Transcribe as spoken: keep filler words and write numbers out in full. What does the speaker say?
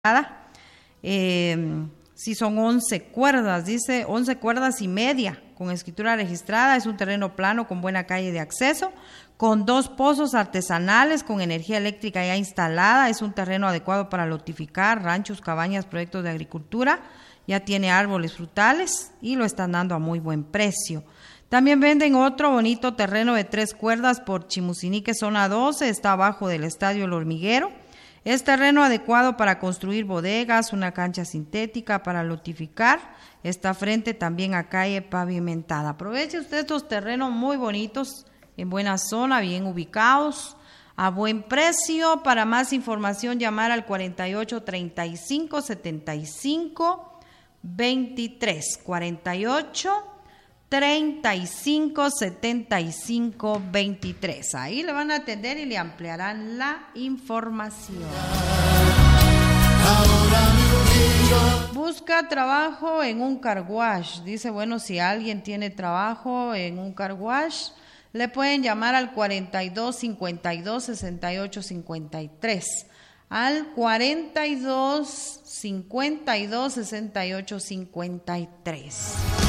Eh, sí son once cuerdas, dice once cuerdas y media, con escritura registrada. Es un terreno plano con buena calle de acceso, con dos pozos artesanales con energía eléctrica ya instalada. Es un terreno adecuado para lotificar ranchos, cabañas, proyectos de agricultura. Ya tiene árboles frutales y lo están dando a muy buen precio. También venden otro bonito terreno de tres cuerdas por Chimusinique, zona doce, está abajo del Estadio El Hormiguero. Es terreno adecuado para construir bodegas, una cancha sintética para lotificar. Está frente también a calle pavimentada. Aproveche usted estos terrenos muy bonitos, en buena zona, bien ubicados, a buen precio. Para más información, llamar al cuarenta y ocho, treinta y cinco, setenta y cinco, veintitrés. cuarenta y ocho, treinta y cinco, setenta y cinco, veintitrés. Ahí le van a atender y le ampliarán la información. Busca trabajo en un car wash. Dice, bueno, si alguien tiene trabajo en un car wash, le pueden llamar al cuarenta y dos, cincuenta y dos, sesenta y ocho, cincuenta y tres. Al cuarenta y dos, cincuenta y dos, sesenta y ocho, cincuenta y tres.